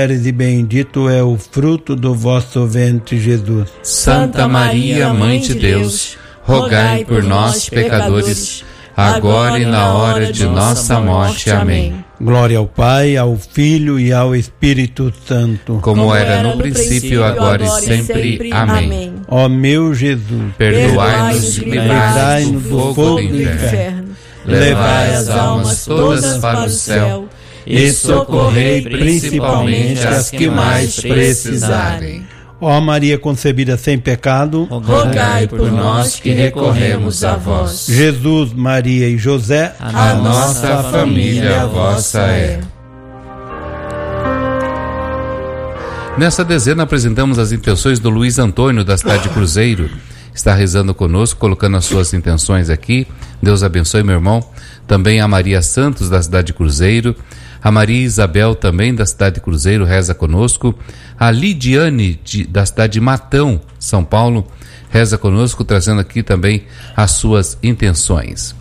e bendito é o fruto do vosso ventre, Jesus. Santa Maria, Mãe de Deus, rogai por nós, pecadores, agora e na hora de nossa morte. Amém. Glória ao Pai, ao Filho e ao Espírito Santo. Como era no princípio, agora e sempre. Amém. Ó meu Jesus, perdoai-nos e livrai-nos do fogo do inferno. Levai as almas todas para o céu e socorrei principalmente as que mais precisarem. Ó Maria concebida sem pecado, rogai por nós que recorremos a vós. Jesus, Maria e José, a nossa família vossa é. Nessa dezena apresentamos as intenções do Luiz Antônio, da cidade de Cruzeiro. Está rezando conosco, colocando as suas intenções aqui. Deus abençoe, meu irmão. Também a Maria Santos, da cidade de Cruzeiro. A Maria Isabel, também da cidade de Cruzeiro, reza conosco. A Lidiane, da cidade de Matão, São Paulo, reza conosco, trazendo aqui também as suas intenções.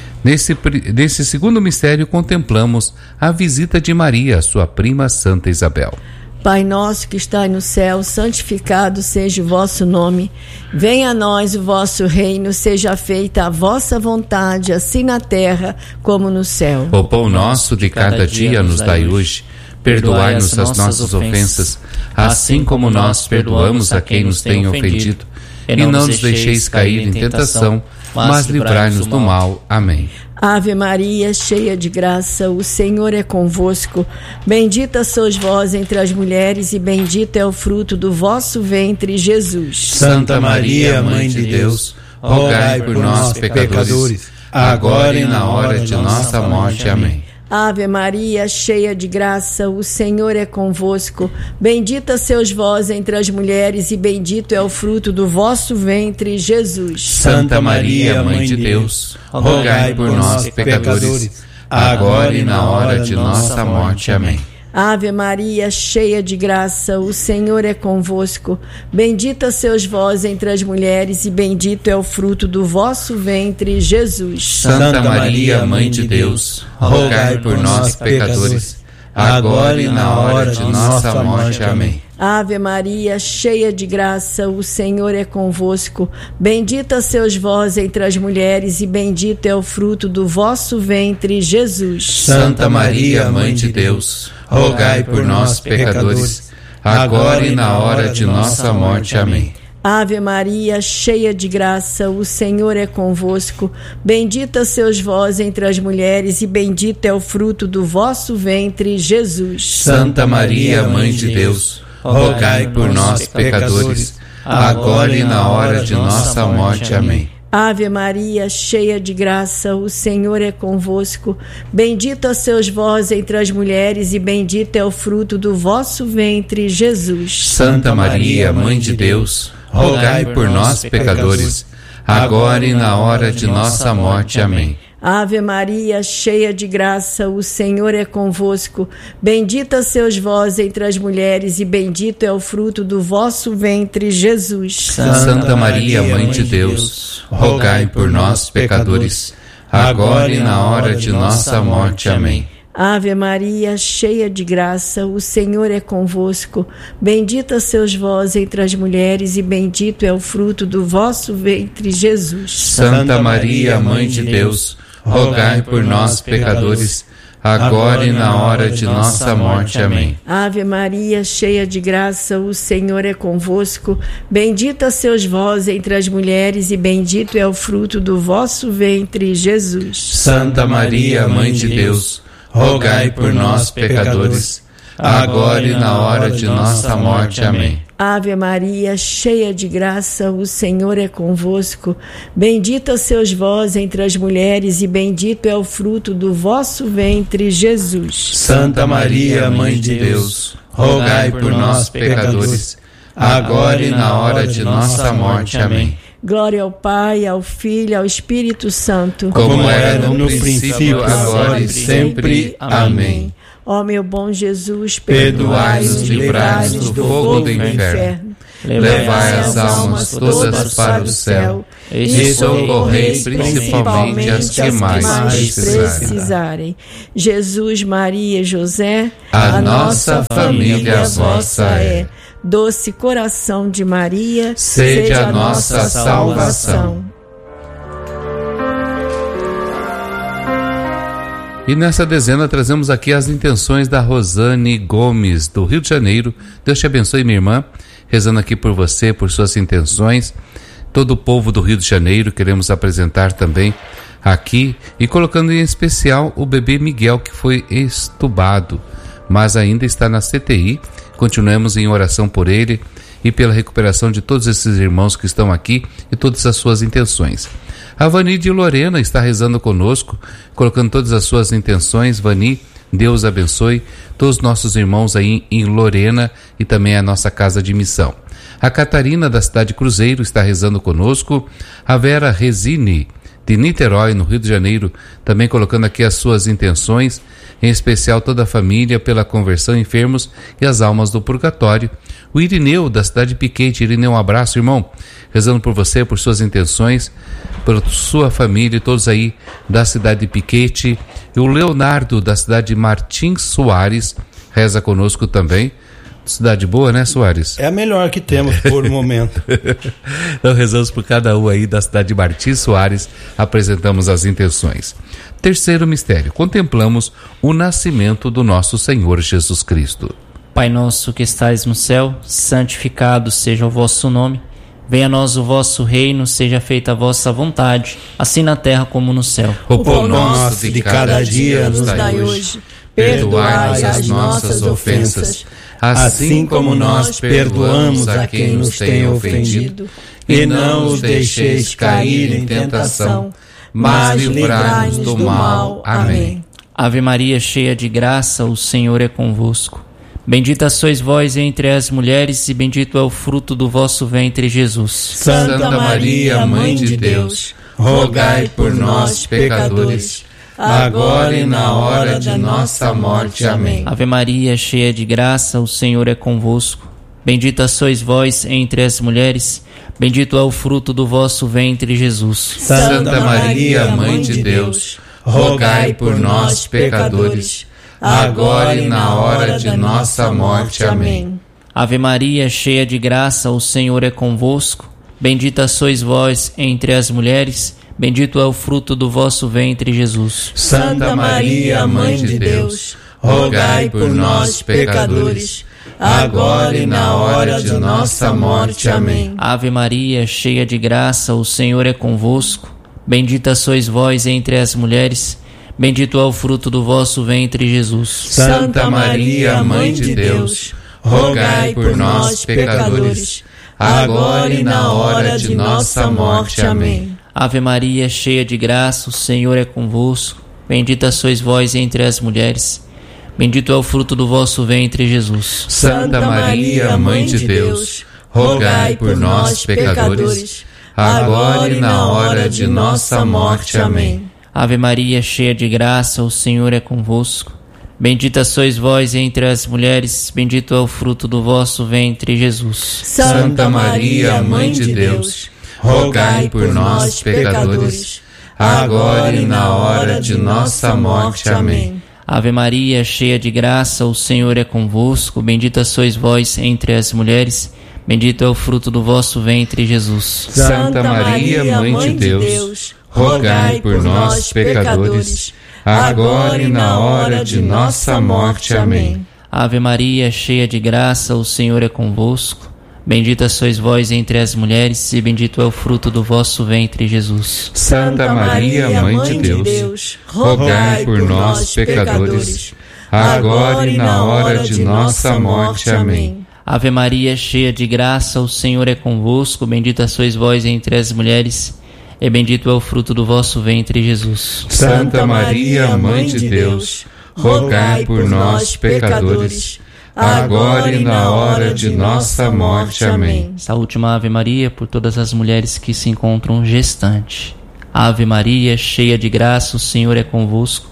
Nesse segundo mistério, contemplamos a visita de Maria, sua prima Santa Isabel. Pai nosso que está no céu, santificado seja o vosso nome. Venha a nós o vosso reino, seja feita a vossa vontade, assim na terra como no céu. O pão nosso de cada dia nos dai hoje. Perdoai-nos as nossas ofensas, assim como nós perdoamos a quem nos tem ofendido. E não nos deixeis cair em tentação, mas livrai-nos do mal. Amém. Ave Maria, cheia de graça, o Senhor é convosco. Bendita sois vós entre as mulheres e bendito é o fruto do vosso ventre, Jesus. Santa Maria, Mãe de Deus, rogai por nós, pecadores, agora e na hora de nossa morte. Amém. Ave Maria, cheia de graça, o Senhor é convosco. Bendita sois vós entre as mulheres e bendito é o fruto do vosso ventre, Jesus. Santa Maria, Mãe de Deus, rogai por nós, pecadores, agora e na hora de nossa morte. Amém. Ave Maria, cheia de graça, o Senhor é convosco. Bendita sois vós entre as mulheres e bendito é o fruto do vosso ventre, Jesus. Santa Maria, Mãe de Deus, rogai por nós, pecadores, agora e na hora de nossa morte. Amém. Ave Maria, cheia de graça, o Senhor é convosco. Bendita sois vós entre as mulheres e bendito é o fruto do vosso ventre, Jesus. Santa Maria, Mãe de Deus, rogai por nós, pecadores, agora e na hora de nossa morte. Amém. Ave Maria, cheia de graça, o Senhor é convosco. Bendita sois vós entre as mulheres e bendito é o fruto do vosso ventre, Jesus. Santa Maria, Mãe de Deus, rogai por nós, pecadores, agora e na hora de nossa morte. Amém. Ave Maria, cheia de graça, o Senhor é convosco. Bendita sois vós entre as mulheres e bendito é o fruto do vosso ventre, Jesus. Santa Maria, Mãe de Deus, rogai por nós, pecadores, agora e na hora de nossa morte. Amém. Ave Maria, cheia de graça, o Senhor é convosco. Bendita sois vós entre as mulheres e bendito é o fruto do vosso ventre, Jesus. Santa Maria, Mãe de Deus, rogai por nós, pecadores, agora e na hora de nossa morte. Amém. Ave Maria, cheia de graça, o Senhor é convosco. Bendita sois vós entre as mulheres e bendito é o fruto do vosso ventre, Jesus. Santa Maria, Mãe de Deus, rogai por nós, pecadores, agora e na hora de nossa morte. Amém. Ave Maria, cheia de graça, o Senhor é convosco. Bendita sois vós entre as mulheres e bendito é o fruto do vosso ventre, Jesus. Santa Maria, Mãe de Deus, rogai por nós, pecadores, agora e na hora de nossa morte. Amém. Ave Maria, cheia de graça, o Senhor é convosco. Bendita sois vós entre as mulheres e bendito é o fruto do vosso ventre, Jesus. Santa Maria, Mãe de Deus, rogai por nós, pecadores, agora e na hora de nossa morte. Amém. Glória ao Pai, ao Filho e ao Espírito Santo. Como era no princípio, agora e sempre. Amém. Ó meu bom Jesus, perdoai-nos, livrai-nos do fogo do inferno. Levai as almas todas para o céu e socorrei principalmente as que mais precisarem. Jesus, Maria e José, a nossa família vossa é. Doce coração de Maria, seja a nossa salvação. E nessa dezena trazemos aqui as intenções da Rosane Gomes, do Rio de Janeiro. Deus te abençoe, minha irmã, rezando aqui por você, por suas intenções. Todo o povo do Rio de Janeiro queremos apresentar também aqui, e colocando em especial o bebê Miguel, que foi estubado, mas ainda está na CTI. Continuemos em oração por ele e pela recuperação de todos esses irmãos que estão aqui e todas as suas intenções. A Vani de Lorena está rezando conosco, colocando todas as suas intenções. Vani, Deus abençoe todos os nossos irmãos aí em Lorena e também a nossa casa de missão. A Catarina da cidade de Cruzeiro está rezando conosco. A Vera Resine de Niterói, no Rio de Janeiro, também colocando aqui as suas intenções, em especial toda a família pela conversão, enfermos e as almas do purgatório. O Irineu da cidade de Piquete. Irineu, um abraço, irmão, rezando por você, por suas intenções, por sua família e todos aí da cidade de Piquete. E o Leonardo da cidade de Martins Soares reza conosco também. Cidade boa, né, Soares? É a melhor que temos por momento. Então rezamos por cada um aí da cidade de Martins Soares, apresentamos as intenções. Terceiro mistério, contemplamos o nascimento do nosso Senhor Jesus Cristo. Pai nosso que estais no céu, santificado seja o vosso nome. Venha a nós o vosso reino, seja feita a vossa vontade, assim na terra como no céu. O pão nosso de cada dia nos dai hoje. Perdoai as nossas ofensas, assim como nós perdoamos a quem nos tem ofendido. E não os deixeis cair em tentação, mas livrai-nos do mal. Amém. Ave Maria, cheia de graça, o Senhor é convosco. Bendita sois vós entre as mulheres, e bendito é o fruto do vosso ventre, Jesus. Santa Maria, Mãe de Deus, rogai por nós, pecadores, agora e na hora de nossa morte. Amém. Ave Maria, cheia de graça, o Senhor é convosco. Bendita sois vós entre as mulheres, bendito é o fruto do vosso ventre, Jesus. Santa Maria, Mãe de Deus, rogai por nós, pecadores, agora e na hora de nossa morte. Amém. Ave Maria, cheia de graça, o Senhor é convosco. Bendita sois vós entre as mulheres, bendito é o fruto do vosso ventre, Jesus. Santa Maria, Mãe de Deus, rogai por nós, pecadores, agora e na hora de nossa morte. Amém. Ave Maria, cheia de graça, o Senhor é convosco. Bendita sois vós entre as mulheres, bendito é o fruto do vosso ventre, Jesus. Santa Maria, Mãe de Deus, rogai por nós, pecadores, agora e na hora de nossa morte. Amém. Ave Maria, cheia de graça, o Senhor é convosco. Bendita sois vós entre as mulheres, bendito é o fruto do vosso ventre, Jesus. Santa Maria, Mãe de Deus, rogai por nós, pecadores, agora e na hora de nossa morte. Amém. Ave Maria, cheia de graça, o Senhor é convosco. Bendita sois vós entre as mulheres, bendito é o fruto do vosso ventre, Jesus. Santa Maria, Mãe de Deus, rogai por nós, pecadores, agora e na hora de nossa morte. Amém. Ave Maria, cheia de graça, o Senhor é convosco. Bendita sois vós entre as mulheres, bendito é o fruto do vosso ventre, Jesus. Santa Maria, Mãe de Deus, rogai por nós, pecadores, agora e na hora de nossa morte. Amém. Ave Maria, cheia de graça, o Senhor é convosco. Bendita sois vós entre as mulheres, e bendito é o fruto do vosso ventre, Jesus. Santa Maria, Mãe de Deus, rogai por nós, pecadores, agora e na hora de nossa morte. Amém. Ave Maria, cheia de graça, o Senhor é convosco. Bendita sois vós entre as mulheres, e bendito é o fruto do vosso ventre, Jesus. Santa Maria, Mãe de Deus, rogai por nós, pecadores, agora e na hora de nossa morte. Amém. Esta última Ave Maria por todas as mulheres que se encontram gestantes. Ave Maria, cheia de graça, o Senhor é convosco.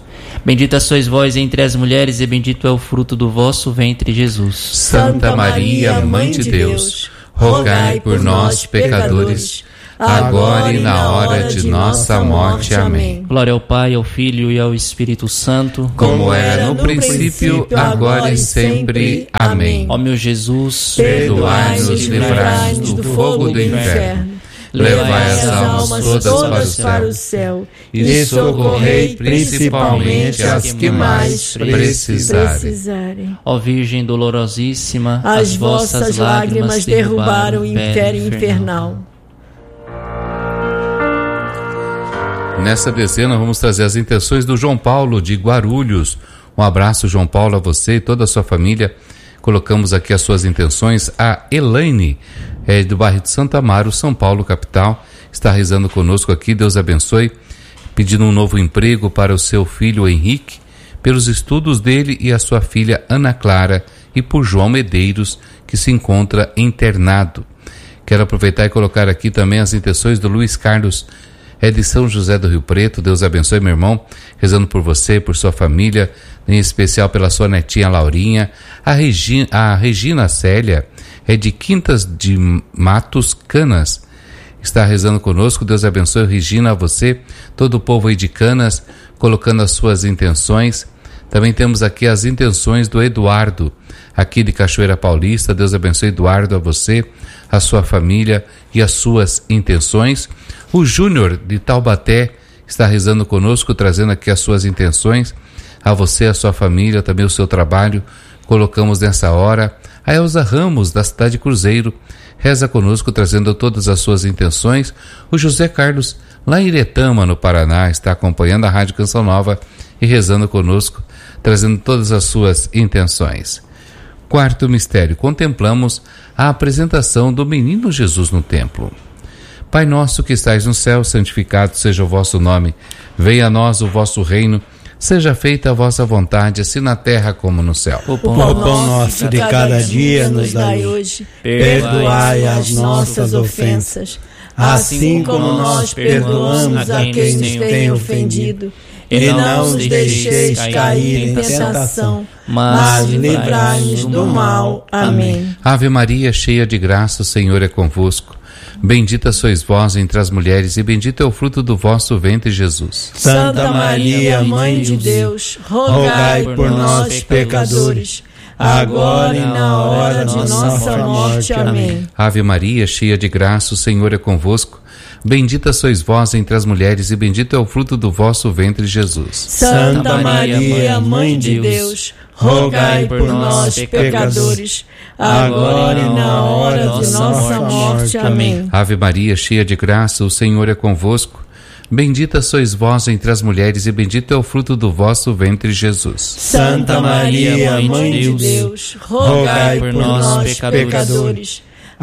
Bendita sois vós entre as mulheres, e bendito é o fruto do vosso ventre, Jesus. Santa Maria, Mãe de Deus, rogai por nós, pecadores, agora e na hora de nossa morte. Amém. Glória ao Pai, ao Filho e ao Espírito Santo, como era no princípio, agora e sempre. Amém. Ó meu Jesus, perdoai-nos, livrai-nos do fogo do inferno, levai as almas todas para o céu e socorrei principalmente as que mais precisarem. Ó Virgem dolorosíssima, as vossas lágrimas derrubaram o império infernal. Nessa dezena vamos trazer as intenções do João Paulo de Guarulhos. Um abraço, João Paulo, a você e toda a sua família. Colocamos aqui as suas intenções. A Elaine, do bairro de Santa Amaro, São Paulo, capital, está rezando conosco aqui. Deus abençoe, pedindo um novo emprego para o seu filho Henrique, pelos estudos dele e a sua filha Ana Clara, e por João Medeiros, que se encontra internado. Quero aproveitar e colocar aqui também as intenções do Luiz Carlos, de São José do Rio Preto. Deus abençoe, meu irmão, rezando por você, por sua família, em especial pela sua netinha Laurinha. A Regina Célia é de Quintas de Matos, Canas, está rezando conosco. Deus abençoe, Regina, a você, todo o povo aí de Canas, colocando as suas intenções. Também temos aqui as intenções do Eduardo, aqui de Cachoeira Paulista. Deus abençoe, Eduardo, a você, a sua família e as suas intenções. O Júnior de Taubaté está rezando conosco, trazendo aqui as suas intenções. A você, a sua família, também o seu trabalho, colocamos nessa hora. A Elza Ramos, da cidade de Cruzeiro, reza conosco, trazendo todas as suas intenções. O José Carlos, lá em Iretama, no Paraná, está acompanhando a Rádio Canção Nova e rezando conosco, trazendo todas as suas intenções. Quarto mistério, contemplamos a apresentação do menino Jesus no templo. Pai nosso que estais no céu, santificado seja o vosso nome. Venha a nós o vosso reino. Seja feita a vossa vontade, assim na terra como no céu. O pão nosso de cada dia nos dai hoje. Perdoai as nossas ofensas, assim como nós perdoamos a quem nos tem ofendido. E não nos deixeis cair em tentação, mas livrai-nos do mal. Amém. Ave Maria, cheia de graça, o Senhor é convosco. Bendita sois vós entre as mulheres, e bendito é o fruto do vosso ventre, Jesus. Santa Maria, Mãe de Deus, rogai por nós, pecadores, agora e na hora de nossa morte. Amém. Ave Maria, cheia de graça, o Senhor é convosco. Bendita sois vós entre as mulheres, e bendito é o fruto do vosso ventre, Jesus. Santa Maria, Mãe de Deus, rogai por nós, pecadores, agora e na hora de nossa morte. Amém. Ave Maria, cheia de graça, o Senhor é convosco. Bendita sois vós entre as mulheres, e bendito é o fruto do vosso ventre, Jesus. Santa Maria, Mãe de Deus, rogai por nós, pecadores,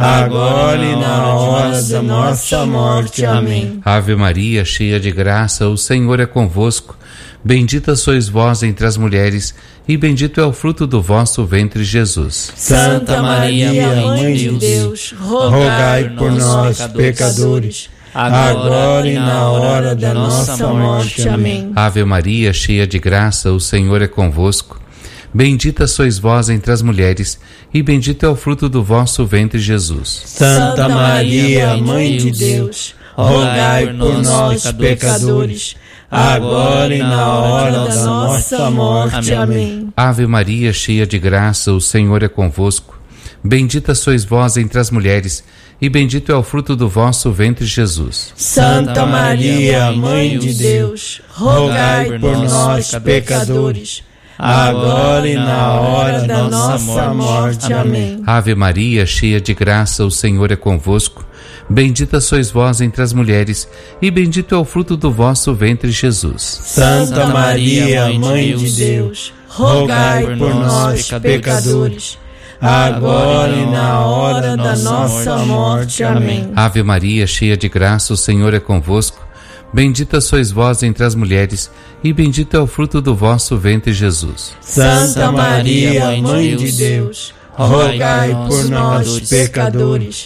agora e na hora da nossa morte. Amém. Ave Maria, cheia de graça, o Senhor é convosco. Bendita sois vós entre as mulheres, e bendito é o fruto do vosso ventre, Jesus. Santa Maria, Mãe de Deus, rogai por nós, pecadores, agora e na hora da nossa morte. Amém. Ave Maria, cheia de graça, o Senhor é convosco. Bendita sois vós entre as mulheres, e bendito é o fruto do vosso ventre, Jesus. Santa Maria, Mãe de Deus, rogai por nós, pecadores, agora e na hora da nossa morte. Amém. Ave Maria, cheia de graça, o Senhor é convosco. Bendita sois vós entre as mulheres, e bendito é o fruto do vosso ventre, Jesus. Santa Maria, Mãe de Deus, rogai por nós, pecadores, agora e na hora da nossa morte. Amém. Ave Maria, cheia de graça, o Senhor é convosco. Bendita sois vós entre as mulheres, e bendito é o fruto do vosso ventre, Jesus. Santa Maria, Mãe de Deus, rogai por nós, pecadores, agora e na hora da nossa morte. Amém. Ave Maria, cheia de graça, o Senhor é convosco. Bendita sois vós entre as mulheres, e bendito é o fruto do vosso ventre, Jesus. Santa Maria, Mãe de Deus, rogai por nós, pecadores,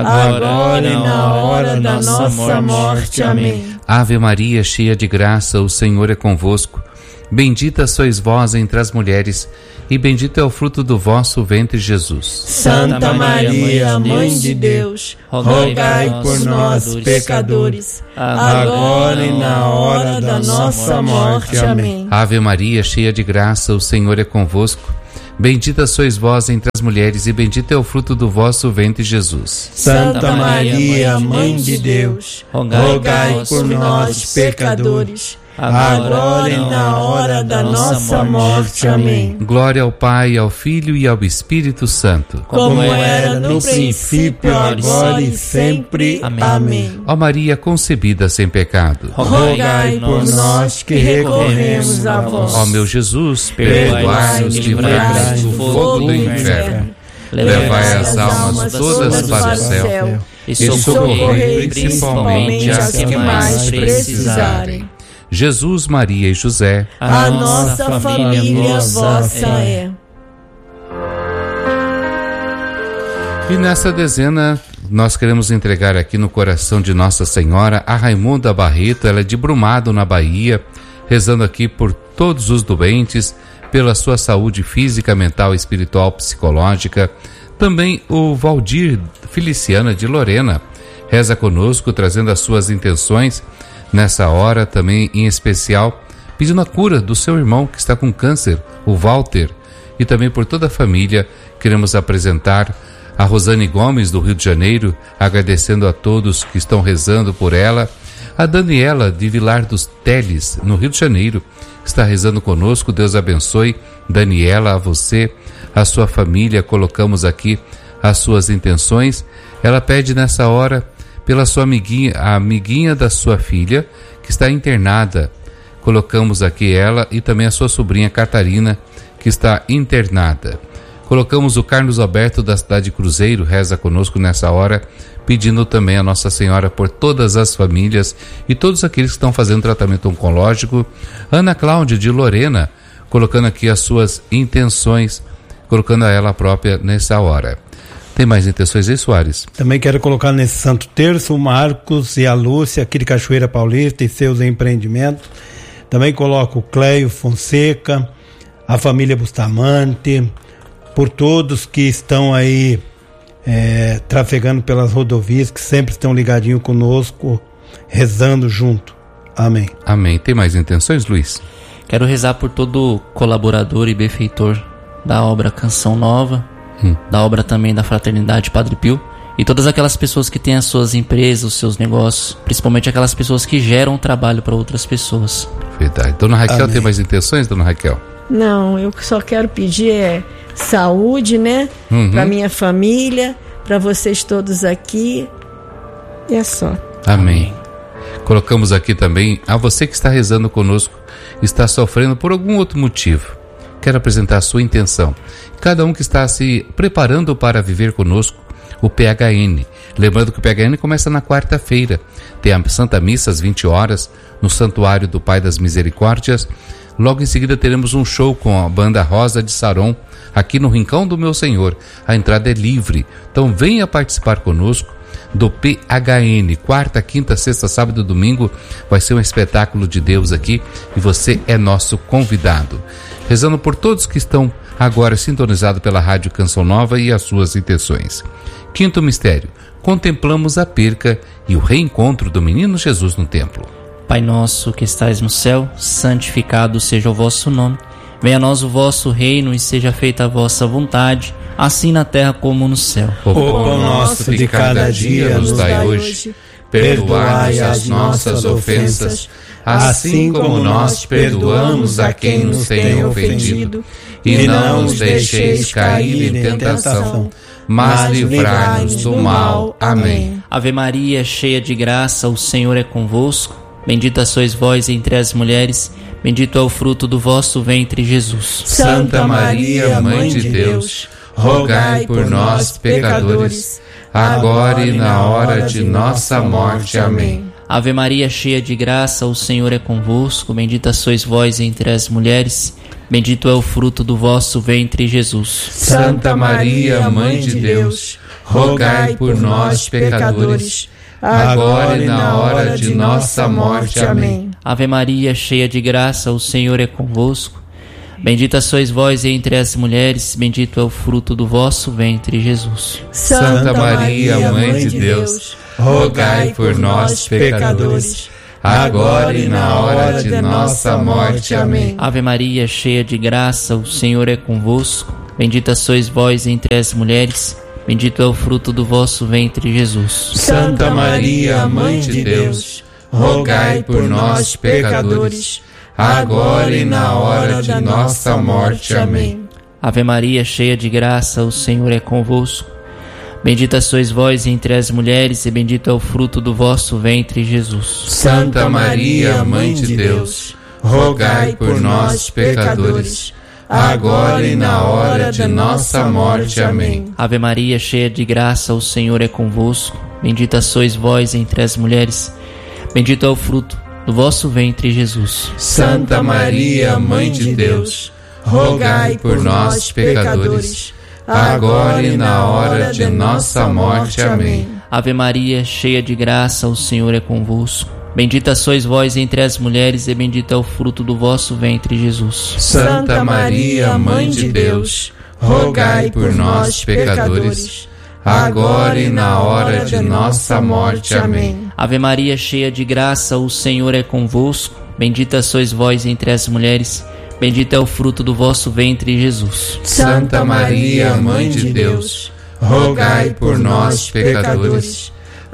agora e na hora da nossa morte. Amém. Ave Maria, cheia de graça, o Senhor é convosco. Bendita sois vós entre as mulheres, e bendito é o fruto do vosso ventre, Jesus. Santa Maria, Mãe de Deus, rogai por nós, pecadores, agora e na hora da nossa morte. Amém. Ave Maria, cheia de graça, o Senhor é convosco. Bendita sois vós entre as mulheres, e bendito é o fruto do vosso ventre, Jesus. Santa Maria, Mãe de Deus, rogai por nós, pecadores, agora e na hora da nossa morte. Amém. Glória ao Pai, ao Filho e ao Espírito Santo. Como era no princípio, agora e sempre. Amém. Ó Maria concebida sem pecado, rogai por nós que recorremos a vós. Ó meu Jesus, perdoai-nos, livrai-nos do fogo do inferno. Levai as almas todas para o céu e socorrei principalmente as que mais precisarem. Jesus, Maria e José, a nossa família vossa é. E nessa dezena, nós queremos entregar aqui no coração de Nossa Senhora a Raimunda Barreto, ela é de Brumado, na Bahia, rezando aqui por todos os doentes, pela sua saúde física, mental, espiritual, psicológica. Também o Valdir Feliciana de Lorena reza conosco, trazendo as suas intenções nessa hora, também em especial pedindo a cura do seu irmão que está com câncer, o Walter, e também por toda a família. Queremos apresentar a Rosane Gomes do Rio de Janeiro, agradecendo a todos que estão rezando por ela. A Daniela de Vilar dos Teles, no Rio de Janeiro, está rezando conosco. Deus abençoe, Daniela, a você, a sua família. Colocamos aqui as suas intenções. Ela pede nessa hora pela sua amiguinha, a amiguinha da sua filha, que está internada. Colocamos aqui ela e também a sua sobrinha Catarina, que está internada. Colocamos o Carlos Alberto da cidade de Cruzeiro, reza conosco nessa hora, pedindo também a Nossa Senhora por todas as famílias e todos aqueles que estão fazendo tratamento oncológico. Ana Cláudia de Lorena, colocando aqui as suas intenções, colocando a ela própria nessa hora. Tem mais intenções aí, Soares? Também quero colocar nesse Santo Terço o Marcos e a Lúcia, aqui de Cachoeira Paulista, e seus empreendimentos. Também coloco o Cleio Fonseca, a família Bustamante, por todos que estão aí trafegando pelas rodovias, que sempre estão ligadinhos conosco, rezando junto. Amém. Amém. Tem mais intenções, Luiz? Quero rezar por todo colaborador e benfeitor da obra Canção Nova, da obra também da Fraternidade Padre Pio, e todas aquelas pessoas que têm as suas empresas, os seus negócios, principalmente aquelas pessoas que geram trabalho para outras pessoas. Verdade. Dona Raquel, amém. Tem mais intenções, Dona Raquel? Não, eu só quero pedir saúde, né? Para minha família, para vocês todos aqui. E é só. Amém. Colocamos aqui também a você que está rezando conosco, está sofrendo por algum outro motivo. Quero apresentar a sua intenção. Cada um que está se preparando para viver conosco o PHN. Lembrando que o PHN começa na quarta-feira. Tem a Santa Missa às 20 horas no Santuário do Pai das Misericórdias. Logo em seguida teremos um show com a banda Rosa de Saron aqui no Rincão do Meu Senhor. A entrada é livre. Então venha participar conosco do PHN. Quarta, quinta, sexta, sábado e domingo vai ser um espetáculo de Deus aqui e você é nosso convidado. Rezando por todos que estão agora sintonizados pela Rádio Canção Nova e as suas intenções. Quinto mistério, contemplamos a perca e o reencontro do menino Jesus no templo. Pai nosso que estais no céu, santificado seja o vosso nome. Venha a nós o vosso reino e seja feita a vossa vontade, assim na terra como no céu. O pão nosso de cada dia nos dai hoje. Perdoai as nossas ofensas, assim como nós perdoamos a quem nos tem ofendido. E não nos deixeis cair em tentação, mas livrai-nos do mal. Amém. Ave Maria, cheia de graça, o Senhor é convosco. Bendita sois vós entre as mulheres, bendito é o fruto do vosso ventre, Jesus. Santa Maria, Mãe de Deus, rogai por nós, pecadores, agora e na hora de nossa morte. Amém. Ave Maria, cheia de graça, o Senhor é convosco. Bendita sois vós entre as mulheres, bendito é o fruto do vosso ventre, Jesus. Santa Maria, Mãe de Deus, rogai por nós, pecadores, agora e na hora de nossa morte. Amém. Ave Maria, cheia de graça, o Senhor é convosco. Bendita sois vós entre as mulheres, bendito é o fruto do vosso ventre, Jesus. Santa Maria, Mãe de Deus, rogai por nós, pecadores, agora e na hora de nossa morte. Amém. Ave Maria, cheia de graça, o Senhor é convosco. Bendita sois vós entre as mulheres, bendito é o fruto do vosso ventre, Jesus. Santa Maria, Mãe de Deus, rogai por nós, pecadores, agora e na hora de nossa morte. Amém. Ave Maria, cheia de graça, o Senhor é convosco. Bendita sois vós entre as mulheres, e bendito é o fruto do vosso ventre, Jesus. Santa Maria, Mãe de Deus, rogai por nós, pecadores, agora e na hora de nossa morte. Amém. Ave Maria, cheia de graça, o Senhor é convosco. Bendita sois vós entre as mulheres, bendito é o fruto do vosso ventre, Jesus. Santa Maria, Mãe de Deus, rogai por nós, pecadores, agora e na hora de nossa morte. Amém. Ave Maria, cheia de graça, o Senhor é convosco. Bendita sois vós entre as mulheres, e bendito é o fruto do vosso ventre, Jesus. Santa Maria, Mãe de Deus, rogai por nós, pecadores, agora e na hora de nossa morte. Amém. Ave Maria, cheia de graça, o Senhor é convosco. Bendita sois vós entre as mulheres, bendito é o fruto do vosso ventre, Jesus. Santa Maria, Mãe de Deus, rogai por nós, pecadores,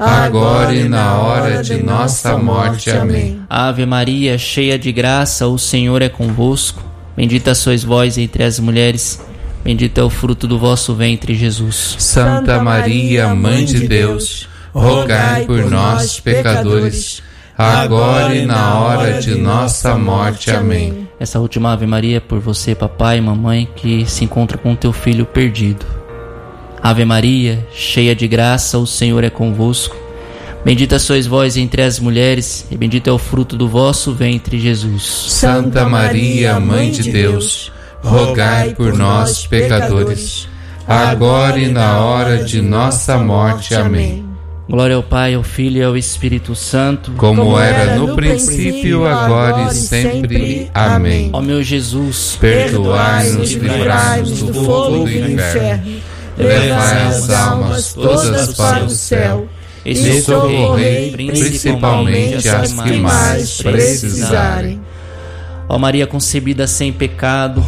agora e na hora de nossa morte. Amém. Ave Maria, cheia de graça, o Senhor é convosco. Bendita sois vós entre as mulheres, bendito é o fruto do vosso ventre, Jesus. Santa Maria, Mãe de Deus, rogai por nós, pecadores, agora e na hora de nossa morte. Amém. Essa última Ave Maria é por você, papai e mamãe, que se encontra com teu filho perdido. Ave Maria, cheia de graça, o Senhor é convosco. Bendita sois vós entre as mulheres, e bendito é o fruto do vosso ventre, Jesus. Santa Maria, Mãe de Deus, rogai por nós, pecadores, agora e na hora de nossa morte. Amém. Glória ao Pai, ao Filho e ao Espírito Santo, como era no princípio, agora e sempre. Amém. Ó meu Jesus, perdoai-nos e livrai-nos do fogo do inferno, levai as almas todas para o céu e socorrei principalmente as que mais precisarem. Ó Maria concebida sem pecado,